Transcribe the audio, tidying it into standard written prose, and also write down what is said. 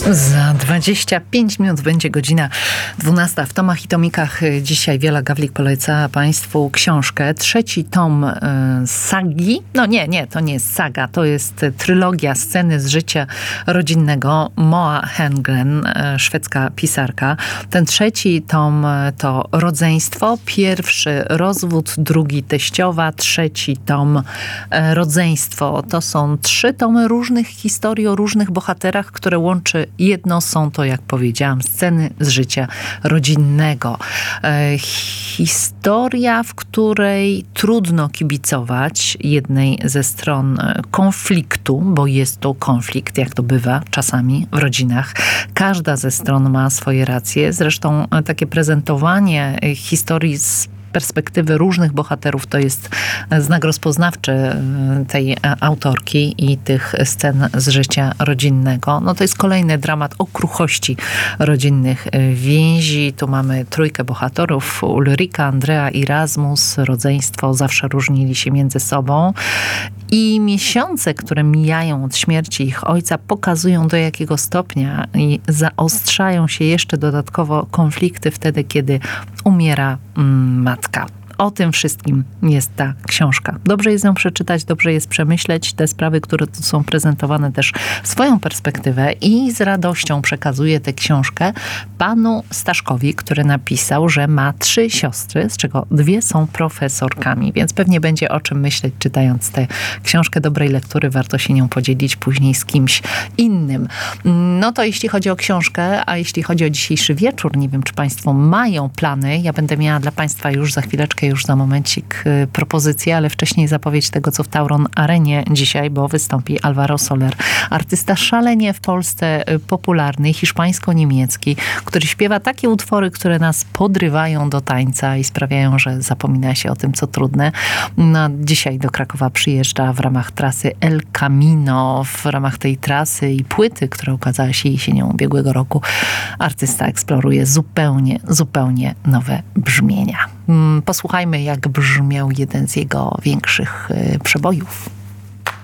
Za 25 minut będzie godzina 12. W tomach i tomikach dzisiaj Wiela Gawlik polecała Państwu książkę. 3. tom sagi. No nie, to nie jest saga. To jest trylogia Sceny z życia rodzinnego. Moa Hengren, szwedzka pisarka. Ten 3. tom to rodzeństwo. 1. rozwód, 2. teściowa, 3. tom rodzeństwo. To są 3 tomy różnych historii o różnych bohaterach, które łączy jedno. Są to, jak powiedziałam, sceny z życia rodzinnego. Historia, w której trudno kibicować jednej ze stron konfliktu, bo jest to konflikt, jak to bywa czasami w rodzinach. Każda ze stron ma swoje racje. Zresztą takie prezentowanie historii z perspektywy różnych bohaterów to jest znak rozpoznawczy tej autorki i tych scen z życia rodzinnego. No to jest kolejny dramat o kruchości rodzinnych więzi. Tu mamy 3 bohaterów. Ulrika, Andrea i Rasmus. Rodzeństwo, zawsze różnili się między sobą. I miesiące, które mijają od śmierci ich ojca, pokazują, do jakiego stopnia i zaostrzają się jeszcze dodatkowo konflikty wtedy, kiedy umiera matka. O tym wszystkim jest ta książka. Dobrze jest ją przeczytać, dobrze jest przemyśleć te sprawy, które tu są prezentowane, też swoją perspektywę, i z radością przekazuję tę książkę panu Staszkowi, który napisał, że ma 3 siostry, z czego 2 są profesorkami, więc pewnie będzie o czym myśleć, czytając tę książkę. Dobrej lektury, warto się nią podzielić później z kimś innym. No to jeśli chodzi o książkę, a jeśli chodzi o dzisiejszy wieczór, nie wiem, czy państwo mają plany. Ja będę miała dla państwa już za chwileczkę, już za momencik propozycję, ale wcześniej zapowiedź tego, co w Tauron Arenie dzisiaj, bo wystąpi Alvaro Soler, artysta szalenie w Polsce popularny, hiszpańsko-niemiecki, który śpiewa takie utwory, które nas podrywają do tańca i sprawiają, że zapomina się o tym, co trudne. No, dzisiaj do Krakowa przyjeżdża w ramach trasy El Camino. W ramach tej trasy i płyty, która ukazała się jesienią ubiegłego roku, artysta eksploruje zupełnie nowe brzmienia. Posłuchajmy, jak brzmiał jeden z jego większych przebojów.